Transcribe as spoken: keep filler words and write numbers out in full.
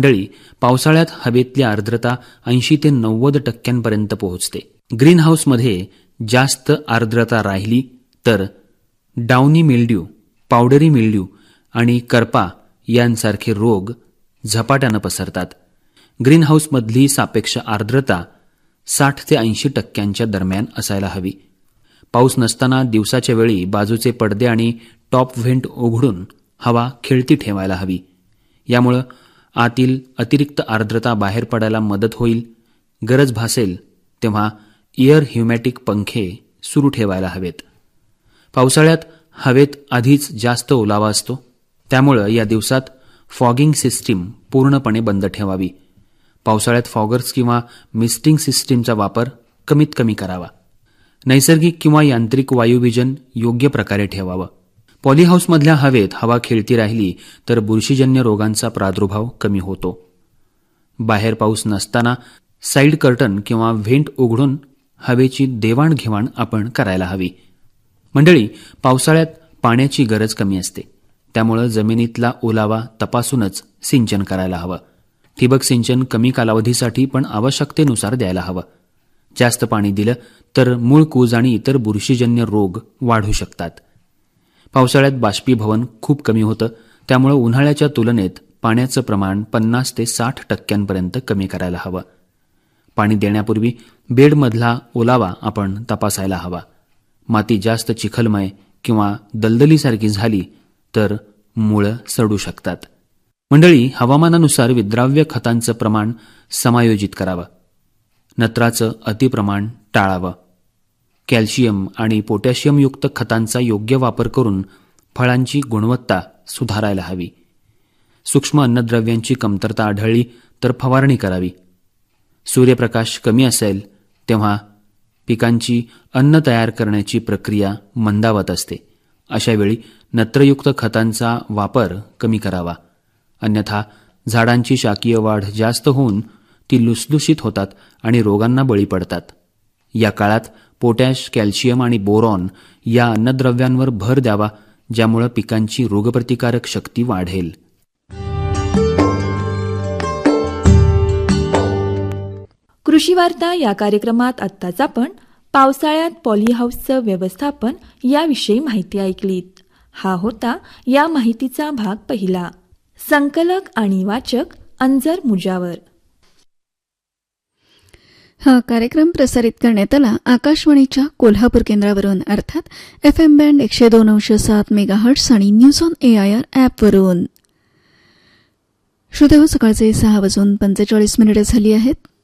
मंडळी, पावसाळ्यात हवेतली आर्द्रता ऐंशी ते नव्वद टक्क्यांपर्यंत पोहोचते. ग्रीन हाऊसमध्ये जास्त आर्द्रता राहिली तर डाउनी मिल्ड्यू, पावडरी मिल्ड्यू आणि करपा यांसारखे रोग झपाट्यानं पसरतात. ग्रीन हाऊसमधली सापेक्ष आर्द्रता साठ ते ऐंशी टक्क्यांच्या दरम्यान असायला हवी. पाऊस नसताना दिवसाच्या वेळी बाजूचे पडदे आणि टॉप व्हेंट उघडून हवा खेळती ठेवायला हवी. यामुळं आतील अतिरिक्त आर्द्रता बाहेर पडायला मदत होईल. गरज भासेल तेव्हा एअर ह्युमॅटिक पंखे सुरू ठेवायला हवेत. पावसाळ्यात हवेत आधीच जास्त ओलावा असतो, त्यामुळं या दिवसात फॉगिंग सिस्टीम पूर्णपणे बंद ठेवावी. पावसाळ्यात फॉगर्स किंवा मिस्टिंग सिस्टीमचा वापर कमीत कमी करावा. नैसर्गिक किंवा यांत्रिक वायुविजन योग्य प्रकारे ठेवावं. पॉलीहाऊसमधल्या हवेत हवा खेळती राहिली तर बुरशीजन्य रोगांचा प्रादुर्भाव कमी होतो. बाहेर पाऊस नसताना साईड कर्टन किंवा व्हेंट उघडून हवेची देवाणघेवाण आपण करायला हवी. मंडळी, पावसाळ्यात पाण्याची गरज कमी असते, त्यामुळे जमिनीतला ओलावा तपासूनच सिंचन करायला हवं. ठिबक सिंचन कमी कालावधीसाठी पण आवश्यकतेनुसार द्यायला हवं. जास्त पाणी दिलं तर मूळ कूज आणि इतर बुरशीजन्य रोग वाढू शकतात. पावसाळ्यात बाष्पीभवन खूप कमी होतं, त्यामुळे उन्हाळ्याच्या तुलनेत पाण्याचं प्रमाण पन्नास ते साठ टक्क्यांपर्यंत कमी करायला हवं. पाणी देण्यापूर्वी बेडमधला ओलावा आपण तपासायला हवा. माती जास्त चिखलमय किंवा दलदलीसारखी झाली तर मुळं सडू शकतात. मंडळी, हवामानानुसार विद्राव्य खतांचं प्रमाण समायोजित करावं. नत्राचं अतिप्रमाण टाळावं. कॅल्शियम आणि पोटॅशियमयुक्त खतांचा योग्य वापर करून फळांची गुणवत्ता सुधारायला हवी. सूक्ष्म अन्नद्रव्यांची कमतरता आढळली तर फवारणी करावी. सूर्यप्रकाश कमी असेल तेव्हा पिकांची अन्न तयार करण्याची प्रक्रिया मंदावत असते. अशावेळी नत्रयुक्त खतांचा वापर कमी करावा. अन्यथा झाडांची शाकीय वाढ जास्त होऊन ती लुसलुशीत होतात आणि रोगांना बळी पडतात. या काळात पोटॅश, कॅल्शियम आणि बोरॉन या अन्नद्रव्यांवर भर द्यावा, ज्यामुळे पिकांची रोगप्रतिकारक शक्ती वाढेल. कृषी वार्ता या कार्यक्रमात आत्ताच आपण पावसाळ्यात पॉलीहाऊसचं व्यवस्थापन याविषयी माहिती ऐकलीत. हा होता या माहितीचा भाग पहिला. संकलक आणि वाचक अंजर मुजावर. हा कार्यक्रम प्रसारित करण्यात आला आकाशवाणीच्या कोल्हापूर केंद्रावरून, अर्थात एफ एम बँड एकशे दोन अंश सात मेगाहर्ट्स आणि news on A I R ॲपवरून. श्रोतेहो, सकाळचे सहा वाजून पंचेचाळीस मिनिटे झाली आहेत.